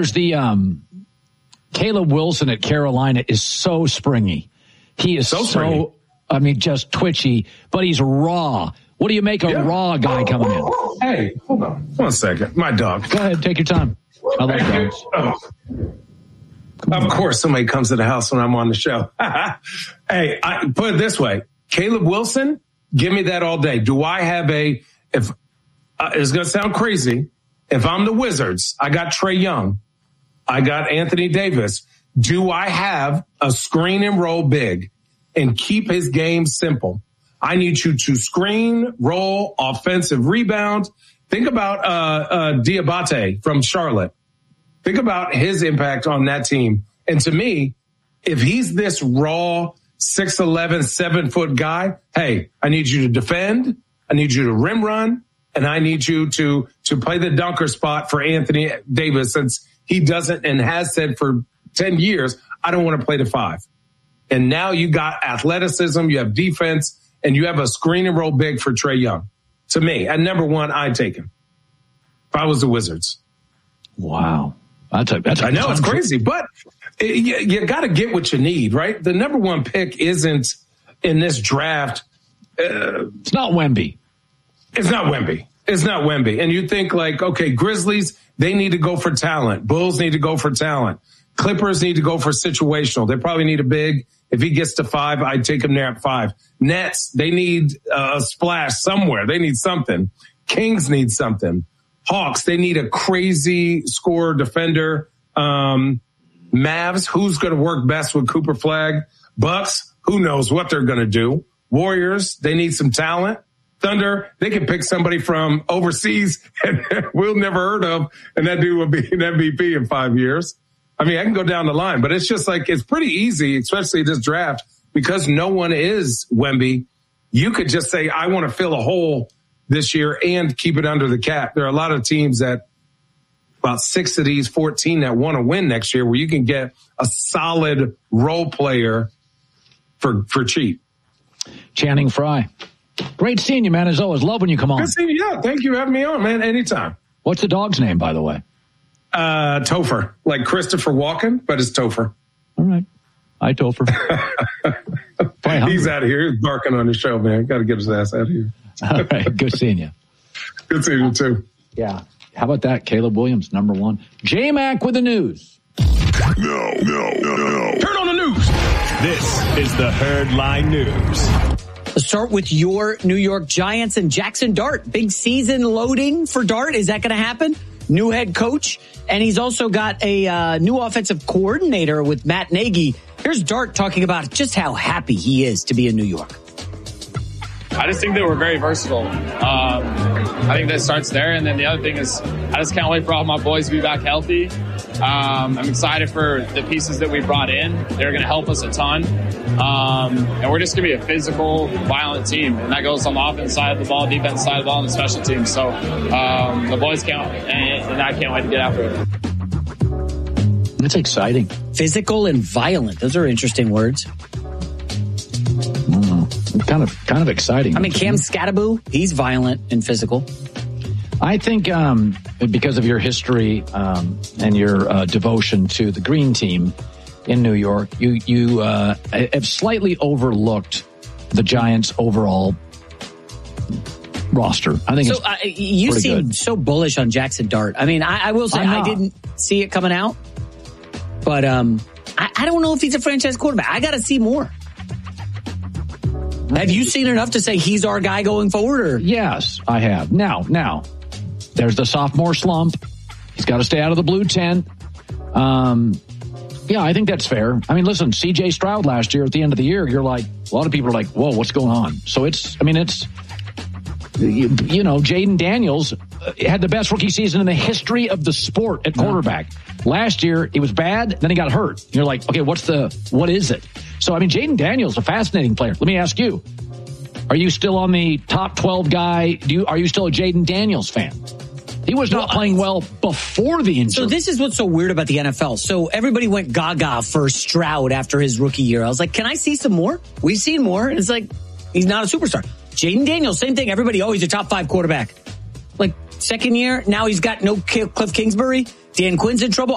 There's the Caleb Wilson at Carolina is so springy. He is so just twitchy, but he's raw. What do you make a raw guy coming in? Hey, hold on 1 second. My dog. Go ahead, take your time. I love dogs. Of course, somebody comes to the house when I'm on the show. Hey, I put it this way. Caleb Wilson, give me that all day. Do I have it's going to sound crazy. If I'm the Wizards, I got Trae Young. I got Anthony Davis. Do I have a screen and roll big and keep his game simple? I need you to screen, roll, offensive rebound. Think about Diabate from Charlotte. Think about his impact on that team. And to me, if he's this raw 6'11", 7-foot guy, hey, I need you to defend. I need you to rim run. And I need you to play the dunker spot for Anthony Davis, since he doesn't and has said for 10 years, I don't want to play the 5. And now you got athleticism, you have defense, and you have a screen and roll big for Trae Young. To me, at number 1, I'd take him if I was the Wizards. Wow. I know it's crazy, but you got to get what you need, right? The number 1 pick isn't in this draft. It's not Wemby. It's not Wemby. And you think like, okay, Grizzlies, they need to go for talent. Bulls need to go for talent. Clippers need to go for situational. They probably need a big. If he gets to 5, I'd take him there at 5. Nets, they need a splash somewhere. They need something. Kings need something. Hawks, they need a crazy scorer defender. Mavs, who's going to work best with Cooper Flag? Bucks, who knows what they're going to do? Warriors, they need some talent. Thunder, they can pick somebody from overseas and we'll never heard of, and that dude will be an MVP in 5 years. I mean, I can go down the line, but it's just like, it's pretty easy, especially this draft, because no one is Wemby. You could just say, I want to fill a hole this year and keep it under the cap. There are a lot of teams that, about 6 of these 14 that want to win next year, where you can get a solid role player for cheap. Channing Frye. Great seeing you, man. As always, love when you come on. Good seeing you. Yeah, thank you for having me on, man. Anytime. What's the dog's name, by the way? Topher. Like Christopher Walken, but it's Topher. All right. Hi, Topher. He's out of here. He's barking on the show, man. Got to get his ass out of here. All right. Good seeing you. Good seeing you, too. Yeah. How about that? Caleb Williams, number 1. J-Mac with the news. No. Turn on the news. This is the Herdline News. Let's start with your New York Giants and Jackson Dart. Big season loading for Dart. Is that going to happen? New head coach. And he's also got a new offensive coordinator with Matt Nagy. Here's Dart talking about just how happy he is to be in New York. I just think that we're very versatile. I think that starts there. And then the other thing is I just can't wait for all my boys to be back healthy. I'm excited for the pieces that we brought in. They're going to help us a ton. And we're just going to be a physical, violent team. And that goes on the offense side of the ball, defense side of the ball, and the special teams. So the boys count, and I can't wait to get after it. That's exciting. Physical and violent. Those are interesting words. Kind of exciting. I mean, Cam Scattaboo, he's violent and physical. I think because of your history and your devotion to the green team in New York, you have slightly overlooked the Giants' overall roster. I think so. You seem good. So bullish on Jackson Dart. I mean, I will say I didn't see it coming out, but I don't know if he's a franchise quarterback. I got to see more. Have you seen enough to say he's our guy going forward? Or? Yes, I have. Now, there's the sophomore slump. He's got to stay out of the blue tent. Yeah, I think that's fair. I mean, listen, C.J. Stroud last year at the end of the year, you're like, a lot of people are like, whoa, what's going on? So Jaden Daniels had the best rookie season in the history of the sport at quarterback. Last year, it was bad, then he got hurt. You're like, okay, what is it? So, I mean, Jaden Daniels, a fascinating player. Let me ask you, are you still on the top 12 guy? Are you still a Jaden Daniels fan? He was not playing well before the injury. So this is what's so weird about the NFL. So everybody went gaga for Stroud after his rookie year. I was like, can I see some more? We've seen more. And it's like, he's not a superstar. Jaden Daniels, same thing. Everybody, he's a top 5 quarterback. Like, second year, now he's got no Cliff Kingsbury. Dan Quinn's in trouble.